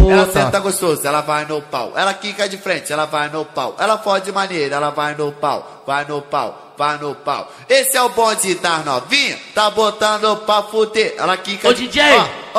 Ela senta gostoso, ela vai no pau. Ela quica de frente, ela vai no pau. Ela fode maneira, ela vai no pau. Vai no pau, vai no pau. Esse é o bonde das novinha, tá botando pra fuder. Ela quica Ô, de... DJ! Ó,